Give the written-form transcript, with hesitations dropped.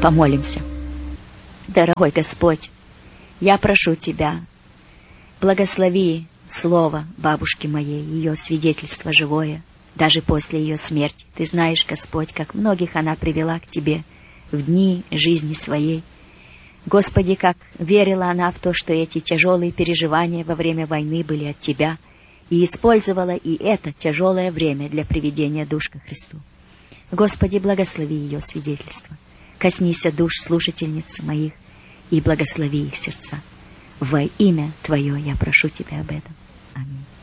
Помолимся. Дорогой Господь, я прошу Тебя, благослови слово бабушки моей, ее свидетельство живое, даже после ее смерти. Ты знаешь, Господь, как многих она привела к Тебе в дни жизни своей. Господи, как верила она в то, что эти тяжелые переживания во время войны были от Тебя, и использовала и это тяжелое время для приведения душ ко Христу. Господи, благослови ее свидетельство. Коснись душ слушательниц моих и благослови их сердца. Во имя Твое я прошу Тебя об этом. Аминь.